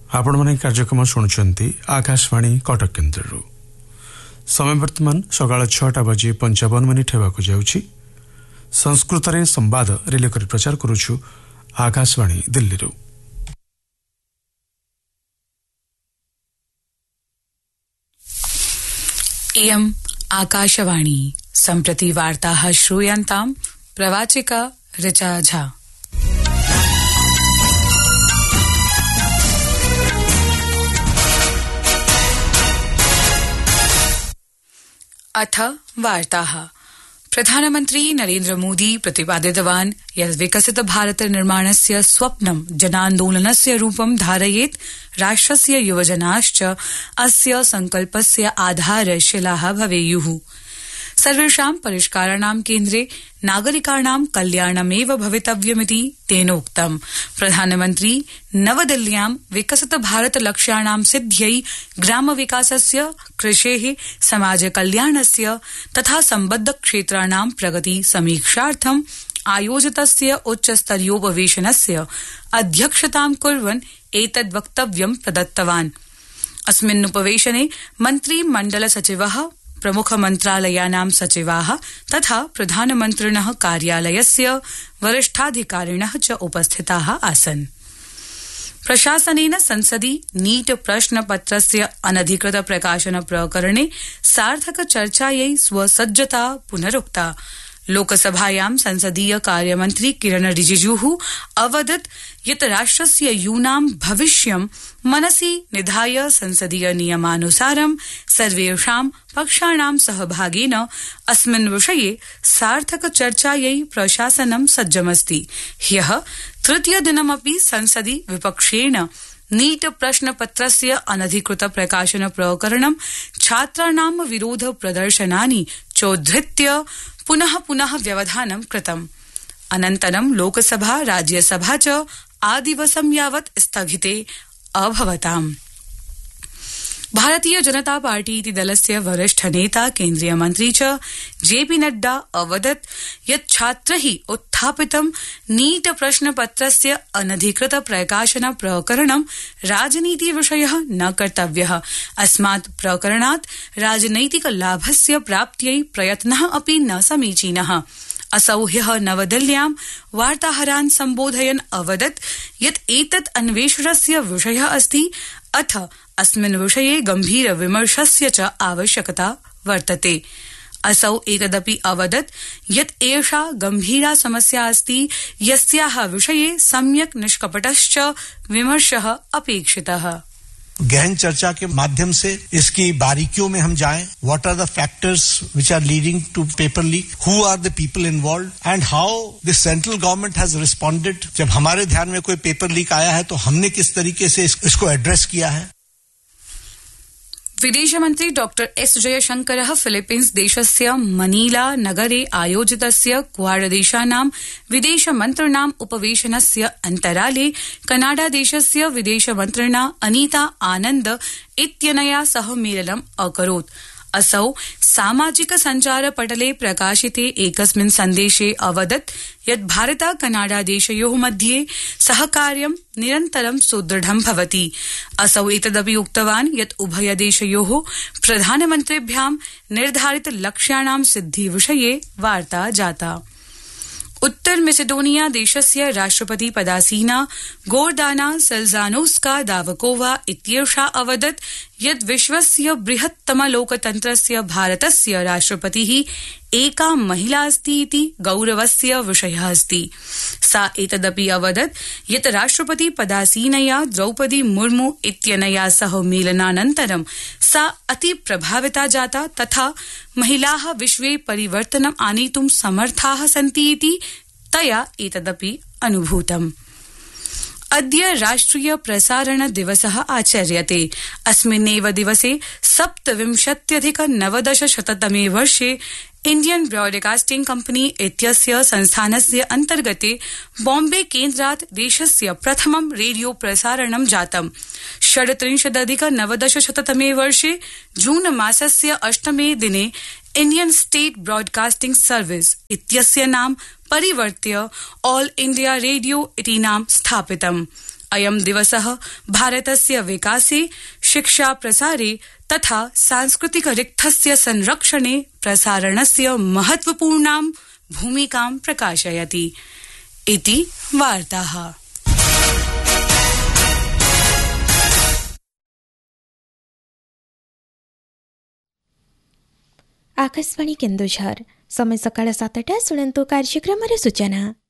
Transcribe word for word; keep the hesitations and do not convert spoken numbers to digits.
आपण माने कार्यक्रम शुणुचंती आकाशवाणी कटक केन्द्ररू समय वर्तमान सकाळ छटा बजे पंचावन मिनिट हेबाकु जाउछि। संस्कृत रे संवाद रिले करी प्रचार करूछु आकाशवाणी दिल्लीरू। इयम् आकाशवाणी सम्प्रति वार्ताः श्रूयन्ताम् प्रवाचिका ऋचा झा। अथ वार्ताः। प्रधानमन्त्री नरेन्द्र मोदी प्रतिपादितवान् यत् विकसित भारत निर्माणस्य स्वप्नं जनान्दोलनस्य रूपं धारयेत्। राष्ट्रस्य युवजनाश्च अस्य संकल्पस्य आधारशिलाः भवेयुः। सर्वेषां परिष्काराणां केन्द्रे नागरिकाणां कल्याणमेव भवितव्यमिति तेनोक्तम्। प्रधानमन्त्री नवदिल्ल्यां विकसित भारत लक्ष्याणां सिद्ध्यै ग्रामविकासस्य, कृषेः, समाजकल्याणस्य तथा सम्बद्ध क्षेत्राणां प्रगति समीक्षार्थम् आयोजितस्य उच्चस्तरीयोपवेशनस्य अध्यक्षतां कुर्वन् एतद् वक्तव्यं प्रदत्तवान्। अस्मिन् उपवेशने मन्त्रिमण्डल सचिवः, प्रमुख मन्त्रालयानां सचिवाः तथा प्रधानमन्त्रिणः कार्यालयस्य वरिष्ठाधिकारिणः च उपस्थिताः आसन्। प्रशासनेन संसदि नीट प्रश्नपत्रस्य अनधिकृत प्रकाशन प्रकरणे सार्थक चर्चायै स्वसज्जता पुनरुक्ता। लोकसभायां संसदीय कार्यमन्त्री किरण रिजिजुः अवदत् यत् राष्ट्रस्य यूनां भविष्यं मनसि निधाय संसदीय नियमानुसारं सर्वेषां पक्षाणां सहभागेन अस्मिन् विषये सार्थक चर्चायै प्रशासनं सज्जमस्ति। ह्यः तृतीयदिनमपि संसदि विपक्षेण नीट प्रश्नपत्रस्य अनधिकृत प्रकाशन प्रकरणं छात्राणां विरोध प्रदर्शनानि चोद्धृत्य पुनः पुनः व्यवधानं कृतम्। अनन्तरं लोकसभा राज्यसभा च आदिवसं यावत् स्थगिते अभवताम्। भारतीय जनता पार्टी इति दलस्य वरिष्ठ नेता केन्द्रीय मन्त्री च जेपी नड्डा अवदत् यत् छात्रैः उत्थापितं नीट प्रश्नपत्रस्य अनधिकृत प्रकाशन प्रकरणं राजनीति विषयः न कर्तव्यः। अस्मात् प्रकरणात् राजनैतिक लाभस्य प्राप्त्यै प्रयत्नः अपि न समीचीनः। असौ ह्यः नवदिल्ल्यां वार्ताहरान् सम्बोधयन् अवदत् यत् एतत् अन्वेषणस्य विषयः अस्ति, अथ अस्मिन् विषये गम्भीर विमर्शस्य च आवश्यकता वर्तते। असौ एतदपि अवदत् यत् एषा गम्भीरा समस्या अस्ति, यस्याः विषये सम्यक् निष्कपटश्च विमर्शः अपेक्षितः। गहन चर्चा के माध्यम से इसकी बारीकियों में हम जाएं। What are the factors which are leading to paper leak, who are the people involved and how the central government has responded. जब हमारे ध्यान में कोई पेपर लीक आया है तो हमने किस तरीके से इसको एड्रेस किया है। विदेशमन्त्री डॉक्टर एस जयशंकरः फिलीपीन्स देशस्य मनीला नगरे आयोजितस्य क्वाड देशानां विदेशमन्त्रिणाम् उपवेशनस्य अन्तराले कनाडा देशस्य विदेशमन्त्रिणा अनीता आनन्द इत्यनया सह मेलनम् अकरोत्। असौ सामाजिक सञ्चार पटले प्रकाशिते एकस्मिन् सन्देशे अवदत् यत् भारत कनाडा देशयोः मध्ये सहकार्यं निरन्तरं सुदृढं भवति। असौ एतदपि उक्तवान् यत् उभय देशयोः प्रधानमन्त्रिभ्यां निर्धारित लक्ष्याणां सिद्धि विषये वार्ता जाता। उत्तर मेसेडोनिया देशस्य राष्ट्रपति पदासीना गोर्दाना सेल्जानोस्का दावकोवा इत्येषा अवदत् यत् विश्वस्य बृहत्तम लोकतन्त्रस्य भारतस्य राष्ट्रपतिः एका महिला अस्ति इति गौरवस्य विषयः अस्ति। सा एतदपि अवदत् यत् राष्ट्रपति पदासीनया द्रौपदी मुर्मू इत्यनया सह मेलनानन्तरं सा अति प्रभाविता जाता तथा महिलाः विश्वे परिवर्तनम् आनेतुं समर्थाः सन्ति इति तया एतदपि अनुभूतम्। अद्य राष्ट्रिय प्रसारण दिवसः आचर्यते। अस्मिन्नेव दिवसे सप्तविंशत्यधिक नवदशशततमे वर्षे इंडियन ब्रॉडकास्टिंग कंपनी इत्यस्य संस्थानस्य अन्तर्गते बॉम्बे केन्द्रात् देशस्य प्रथमं रेडियो प्रसारणं जातम्। षड्त्रिंशदधिक नवदशशततमे वर्षे जून मासस्य अष्टमे दिने इंडियन स्टेट ब्रॉडकास्टिंग सर्विस इत्यस्य नाम परिवर्त्य ऑल इंडिया रेडियो इति नाम स्थापितम्। अयं दिवसः भारतस्य विकासे शिक्षा प्रसारे तथा सांस्कृतिक रिक्थस्य संरक्षणे प्रसारणस्य महत्वपूर्णां भूमिकां प्रकाशयति इति वार्ताः। आकाशवाणी केन्दुझर समय सकाळ सातटा शुणन्तु कार्यक्रमर सूचना।